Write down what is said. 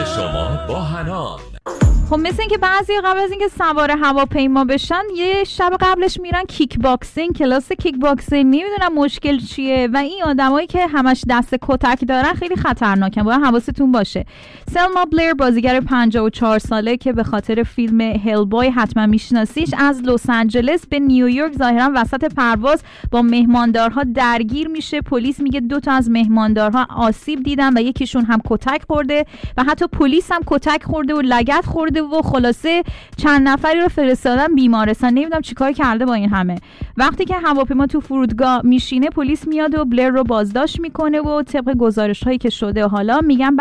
شما با حنان. خب مثل اینکه بعضی قبل از اینکه سوار هواپیما بشن یه شب قبلش میرن کیک باکسینگ، کلاس کیک باکسینگ. نمیدونم مشکل چیه و این آدمایی که همش دست کتک دارن خیلی خطرناکن، باید حواستون باشه. سلما بلیر بازیگر 54 ساله که به خاطر فیلم هلبوی حتما میشناسیش، از لس آنجلس به نیویورک ظاهرا وسط پرواز با مهماندارها درگیر میشه. پلیس میگه 2 تا از مهماندارها آسیب دیدن و یکیشون هم کتک خورده و حتی پلیس هم کتک خورده و لگد خورده و خلاصه چند نفری رو فرستادن بیمارستان. نمیدونم چیکار کرده با این همه. وقتی که هواپیما تو فرودگاه میشینه پلیس میاد و بلر رو بازداشت میکنه و طبق گزارش‌هایی که شده حالا میگن